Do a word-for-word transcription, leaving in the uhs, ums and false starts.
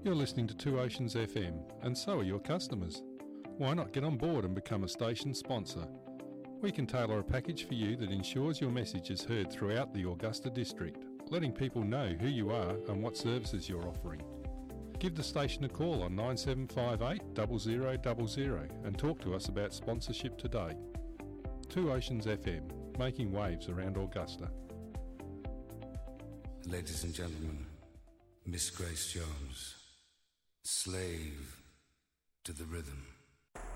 You're listening to Two Oceans F M, and so are your customers. Why not get on board and become a station sponsor? We can tailor a package for you that ensures your message is heard throughout the Augusta district, letting people know who you are and what services you're offering. Give the station a call on nine seven five eight, zero zero zero zero and talk to us about sponsorship today. Two Oceans F M, making waves around Augusta. Ladies and gentlemen, Miss Grace Jones, slave to the rhythm.